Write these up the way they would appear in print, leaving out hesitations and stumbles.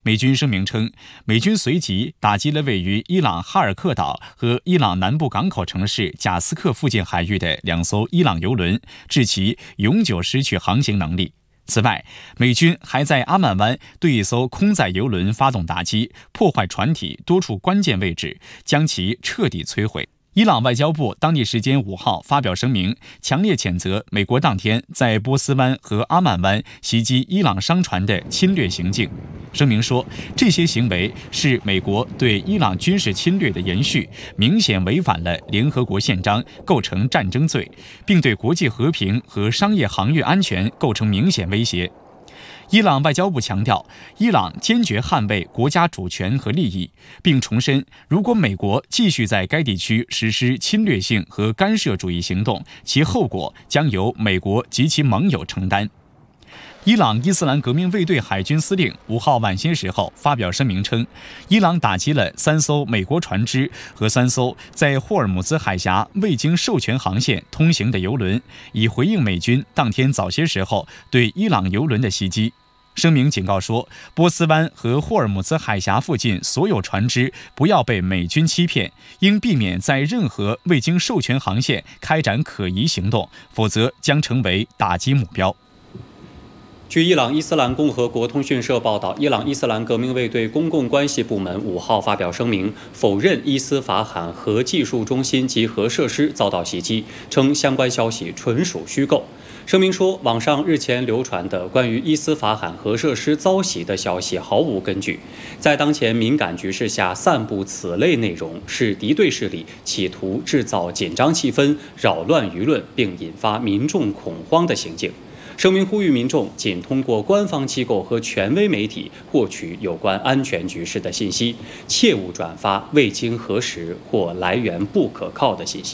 美军声明称，美军随即打击了位于伊朗哈尔克岛和伊朗南部港口城市贾斯克附近海域的2艘伊朗油轮，致其永久失去航行能力。此外，美军还在阿曼湾对一艘空载油轮发动打击，破坏船体多处关键位置，将其彻底摧毁。伊朗外交部当地时间5号发表声明，强烈谴责美国当天在波斯湾和阿曼湾袭击伊朗商船的侵略行径。声明说，这些行为是美国对伊朗军事侵略的延续，明显违反了联合国宪章，构成战争罪，并对国际和平和商业航运安全构成明显威胁。伊朗外交部强调，伊朗坚决捍卫国家主权和利益，并重申，如果美国继续在该地区实施侵略性和干涉主义行动，其后果将由美国及其盟友承担。伊朗伊斯兰革命卫队海军司令5号晚些时候发表声明称，伊朗打击了3艘美国船只和3艘在霍尔木兹海峡未经授权航线通行的油轮，以回应美军当天早些时候对伊朗油轮的袭击。声明警告说，波斯湾和霍尔木兹海峡附近所有船只不要被美军欺骗，应避免在任何未经授权航线开展可疑行动，否则将成为打击目标。 据伊朗伊斯兰共和国通讯社报道，伊朗伊斯兰革命卫队公共关系部门5号发表声明，否认伊斯法罕核技术中心及核设施遭到袭击，称相关消息纯属虚构。声明说，网上日前流传的关于伊斯法罕核设施遭袭的消息毫无根据，在当前敏感局势下散布此类内容，是敌对势力企图制造紧张气氛、扰乱舆论并引发民众恐慌的行径。声明呼吁民众仅通过官方机构和权威媒体获取有关安全局势的信息，切勿转发未经核实或来源不可靠的信息。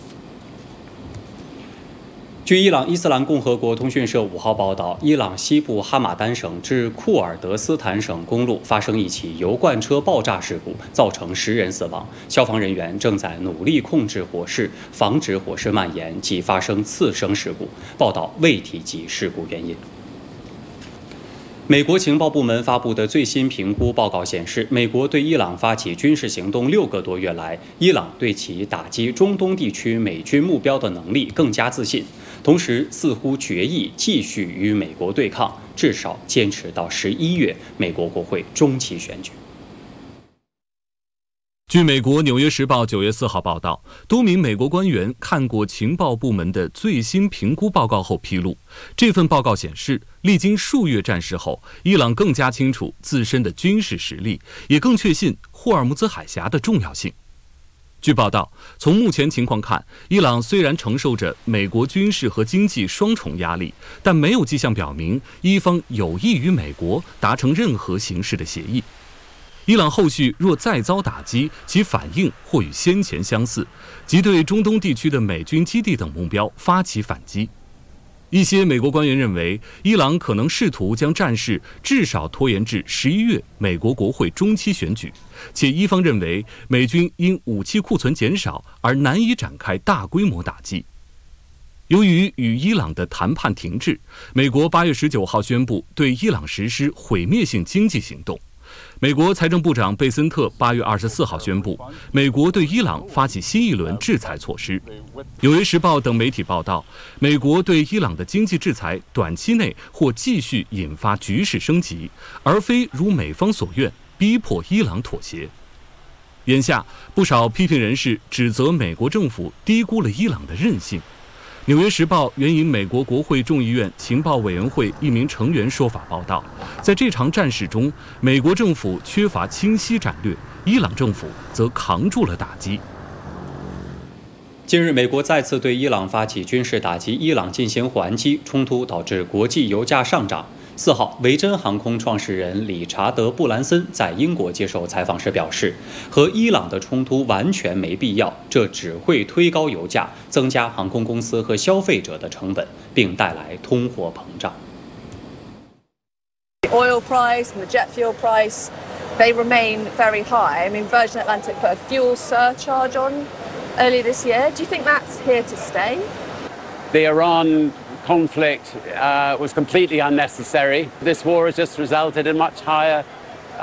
据伊朗伊斯兰共和国通讯社5号报道，伊朗西部哈马丹省至库尔德斯坦省公路发生一起油罐车爆炸事故，造成10人死亡。消防人员正在努力控制火势，防止火势蔓延及发生次生事故。报道未提及事故原因。美国情报部门发布的最新评估报告显示，美国对伊朗发起军事行动6个多月来，伊朗对其打击中东地区美军目标的能力更加自信，同时似乎决意继续与美国对抗，至少坚持到11月美国国会中期选举。 据美国《纽约时报》9月4号报道，多名美国官员看过情报部门的最新评估报告后披露，这份报告显示，历经数月战事后，伊朗更加清楚自身的军事实力，也更确信霍尔木兹海峡的重要性。据报道，从目前情况看，伊朗虽然承受着美国军事和经济双重压力，但没有迹象表明伊方有意与美国达成任何形式的协议。伊朗后续若再遭打击，其反应或与先前相似，即对中东地区的美军基地等目标发起反击。一些美国官员认为，伊朗可能试图将战事至少拖延至11月美国国会中期选举，且伊方认为美军因武器库存减少而难以展开大规模打击。由于与伊朗的谈判停滞，美国8月19号宣布对伊朗实施毁灭性经济行动。美国财政部长贝森特8月24号宣布，美国对伊朗发起新一轮制裁措施。《纽约时报》等媒体报道，美国对伊朗的经济制裁短期内或继续引发局势升级，而非如美方所愿逼迫伊朗妥协。眼下，不少批评人士指责美国政府低估了伊朗的韧性。《纽约时报》援引美国国会众议院情报委员会一名成员说法报道，在这场战事中，美国政府缺乏清晰战略，伊朗政府则扛住了打击。 近日，美国再次对伊朗发起军事打击，伊朗进行还击，冲突导致国际油价上涨。4号，维珍航空创始人理查德·布兰森在英国接受采访时表示，和伊朗的冲突完全没必要，这只会推高油价，增加航空公司和消费者的成本，并带来通货膨胀。 The oil price and the jet fuel price, they remain very high. I mean, Virgin Atlantic put a fuel surcharge on earlier this year. Do you think that's here to stay? The Iran conflict was completely unnecessary. This war has just resulted in much higher